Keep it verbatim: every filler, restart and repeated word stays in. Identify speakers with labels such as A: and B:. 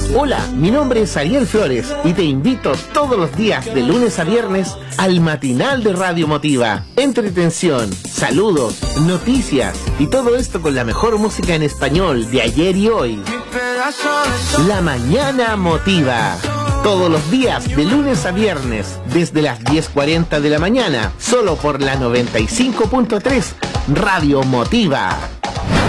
A: Hola, mi nombre es Ariel Flores y te invito todos los días de lunes a viernes al matinal de Radio Motiva. Entretención, saludos, noticias y todo esto con la mejor música en español de ayer y hoy. La Mañana Motiva. Todos los días de lunes a viernes desde las diez cuarenta de la mañana, solo por la noventa y cinco punto tres Radio Motiva.